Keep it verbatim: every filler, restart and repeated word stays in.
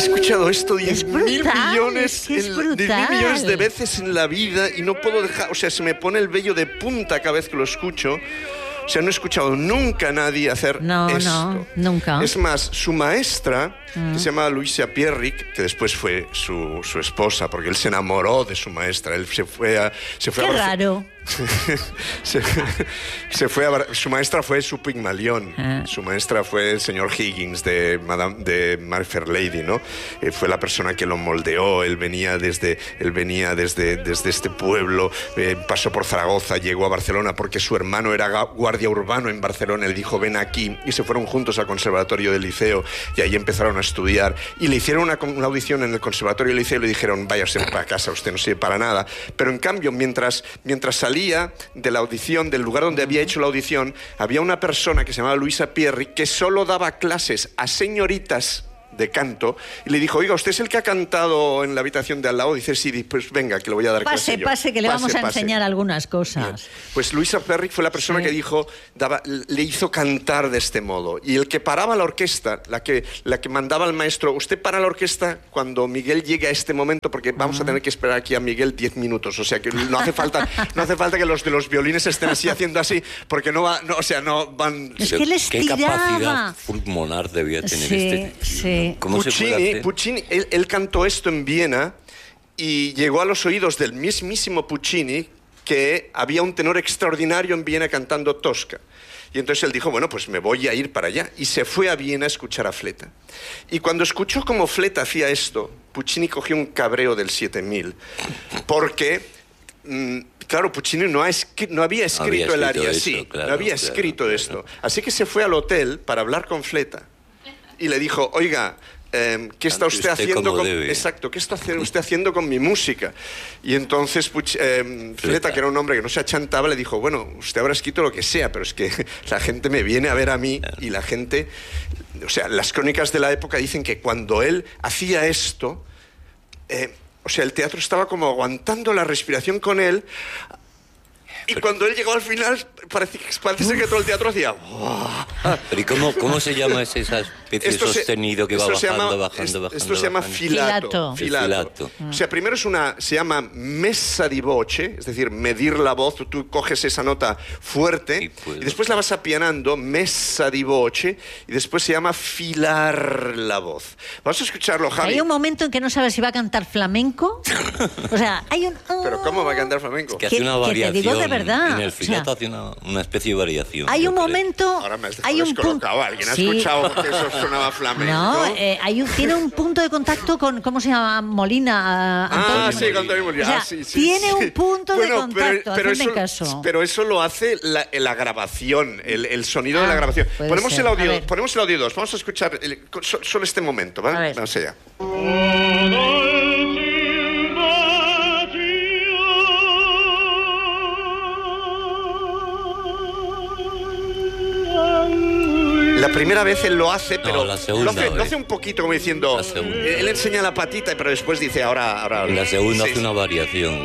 escuchado esto diez mil brutal, millones, es que es en- diez mil brutal. millones de veces en la vida y no puedo dejar, o sea, se me pone el vello de punta cada vez que lo escucho. O sea, no he escuchado nunca a nadie hacer No, esto. no, nunca. Es más, su maestra, que se llama Luisa Pierrick, que después fue su, su esposa, porque él se enamoró de su maestra. Él se fue a... Se fue Qué a Barce- raro. se, se fue a Bar- su maestra fue su Pigmalión. Ah. Su maestra fue el señor Higgins de Madame de My Fair Lady, ¿no? Eh, fue la persona que lo moldeó. Él venía desde él venía desde, desde este pueblo, eh, pasó por Zaragoza, llegó a Barcelona porque su hermano era ga- guardia urbano en Barcelona. Él dijo, ven aquí, y se fueron juntos al conservatorio del liceo y ahí empezaron a estudiar y le hicieron una, una audición en el conservatorio del liceo y le dijeron, váyase para casa, usted no sirve para nada. Pero en cambio, mientras, mientras salía de la audición, del lugar donde había hecho la audición, había una persona que se llamaba Luisa Pierri que solo daba clases a señoritas de canto y le dijo, oiga, ¿usted es el que ha cantado en la habitación de al lado? Dice, sí, pues venga, que le voy a dar Pase, clase yo. pase, que le Pase, vamos a pase. enseñar algunas cosas. Pues Luisa Perrick fue la persona Sí. que dijo, daba, le hizo cantar de este modo. Y el que paraba la orquesta, la que, la que mandaba al maestro, usted para la orquesta cuando Miguel llegue a este momento, porque vamos a tener que esperar aquí a Miguel diez minutos. O sea que no hace falta, no hace falta que los de los violines estén así haciendo así, porque no va, no, o sea, no van. Es que les ¿Qué tiraba. capacidad pulmonar debía tener Sí, este tío? sí. ¿Cómo se puede Puccini, hacer? Puccini él, él cantó esto en Viena y llegó a los oídos del mismísimo Puccini que había un tenor extraordinario en Viena cantando Tosca. Y entonces él dijo, bueno, pues me voy a ir para allá. Y se fue a Viena a escuchar a Fleta. Y cuando escuchó cómo Fleta hacía esto, Puccini cogió un cabreo del siete mil. Porque, mm, claro, Puccini no, ha escri- no había escrito había el escrito aria eso, así. claro, no había claro, escrito claro. esto. Así que se fue al hotel para hablar con Fleta. Y le dijo, oiga, eh, ¿qué está Cante usted, usted haciendo como con... debe. Exacto, ¿qué está haci- usted haciendo con mi música? Y entonces Puch- eh, Fleta, que era un hombre que no se achantaba, le dijo, bueno, usted habrá escrito lo que sea, pero es que la gente me viene a ver a mí y la gente... O sea, las crónicas de la época dicen que cuando él hacía esto, eh, o sea, el teatro estaba como aguantando la respiración con él. Y cuando él llegó al final, parece, parece ser que todo el teatro hacía... Pero ¿y cómo, cómo se llama ese, esa especie de se- sostenido que va esto se bajando, llama- bajando, es- bajando? Esto se llama bajando? filato. Filato. Filato. O sea, primero es una, se llama messa di voce, es decir, medir la voz. Tú coges esa nota fuerte Y puedo. y después la vas apianando, messa di voce, y después se llama filar la voz. Vamos a escucharlo, Javi. Hay un momento en que no sabes si va a cantar flamenco. O sea, hay un... Pero ¿cómo va a cantar flamenco? Que hace Que- una que te variación. digo de verdad, En el o sea, filato hace una, una especie de variación. Hay yo un creo. momento... Ahora me has dejado hay un punto... descolocado. ¿Alguien ha Sí. escuchado que eso sonaba flamenco? No, eh, hay un, tiene un punto de contacto con, ¿cómo se llama? Molina. Ah, Antonio sí, Molina. con Antonio Molina. O sea, Ah, sí, sí, tiene sí. un punto de Bueno, contacto, hacedme eso, caso. pero eso lo hace la, la grabación, el, el sonido Ah, de la grabación. puede Ponemos ser. el A audio, ver. ponemos el audio dos. Vamos a escuchar el- so- solo este momento, ¿vale? A ver. Vamos allá. La primera vez él lo hace, pero la segunda lo, hace, lo vez. hace un poquito como diciendo, La segunda. él enseña la patita, pero después dice, ahora... ahora En la segunda sí, hace sí. una variación.